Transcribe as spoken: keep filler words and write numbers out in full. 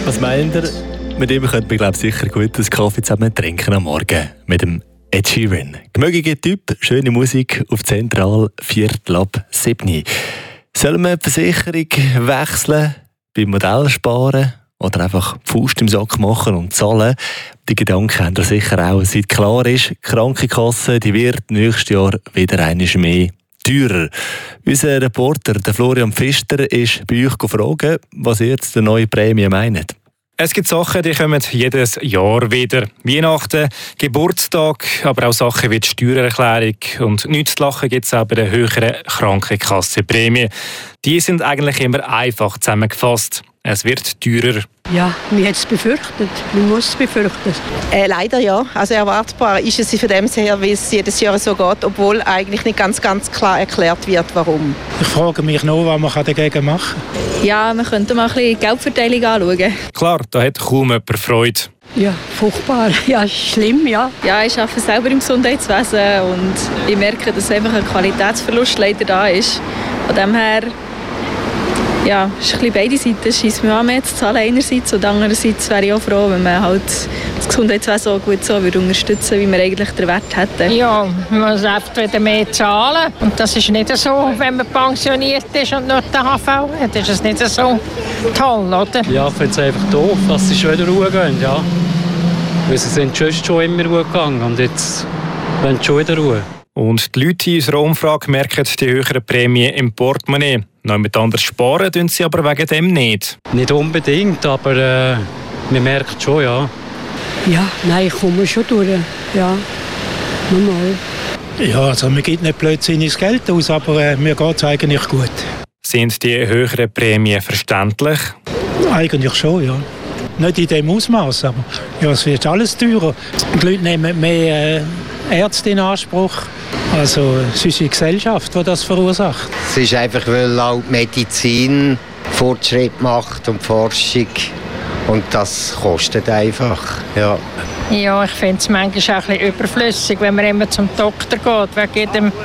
Was meint ihr? Mit ihm könnte man, glaube ich, sicher gut einen Kaffee zusammen trinken am Morgen. Mit dem Ed Sheeran. Gemögiger Typ, schöne Musik auf Zentral, Viertel ab sieben. Sollen wir die Versicherung wechseln, beim Modell sparen oder einfach die Faust im Sack machen und zahlen? Die Gedanken haben ihr sicher auch, seit klar ist, die Krankenkasse die wird nächstes Jahr wieder einmal mehr teurer. Unser Reporter, der Florian Pfister, ist bei euch gefragt, was ihr jetzt der neue Prämie meint. Es gibt Sachen, die kommen jedes Jahr wieder. Weihnachten, Geburtstag, aber auch Sachen wie die Steuererklärung. Und nichts zu lachen gibt es auch bei der höheren Krankenkassenprämie. Die sind eigentlich immer einfach zusammengefasst. Es wird teurer. Ja, man hat es befürchtet. Man muss es befürchten. Äh, leider ja. Also erwartbar ist es von dem her, wie es jedes Jahr so geht, obwohl eigentlich nicht ganz, ganz klar erklärt wird, warum. Ich frage mich noch, was man dagegen machen kann. Ja, wir könnten mal ein bisschen Geldverteilung anschauen. Klar, da hat kaum jemand Freude. Ja, furchtbar. Ja, schlimm, ja. Ja, ich arbeite selber im Gesundheitswesen und ich merke, dass einfach ein Qualitätsverlust leider da ist. Von dem her, ja, es ist ein bisschen beide Seiten. Es scheisst mir an, mehr zu zahlen einerseits und andererseits wäre ich auch froh, wenn man halt das Gesundheitswesen auch gut so würde unterstützen, wie wir eigentlich den Wert hätten. Ja, man muss einfach wieder mehr zahlen. Und das ist nicht so, wenn man pensioniert ist und nur den H V hat. Das ist nicht so toll, oder? Ja, ich finde es einfach doof, dass sie schon in die Ruhe gehen. Ja. Weil sie sind sonst schon immer Ruhe gegangen und jetzt wollen sie schon in die Ruhe. Und die Leute in unserer Umfrage merken die höheren Prämien im Portemonnaie. Noch mit anders sparen tun sie aber wegen dem nicht. Nicht unbedingt, aber äh, man merkt schon, ja. Ja, nein, ich komme schon durch. Ja, normal. Ja, also man gibt nicht blödsinniges Geld aus, aber äh, mir geht es eigentlich gut. Sind die höheren Prämien verständlich? Eigentlich schon, ja. Nicht in dem Ausmaß, aber ja, es wird alles teurer. Die Leute nehmen mehr äh, Ärzte in Anspruch. Also es ist die Gesellschaft, die das verursacht. Es ist einfach, weil auch die Medizin Fortschritt macht und die Forschung. Und das kostet einfach, ja. Ja, ich finde es manchmal auch ein bisschen überflüssig, wenn man immer zum Doktor geht, wegen jedem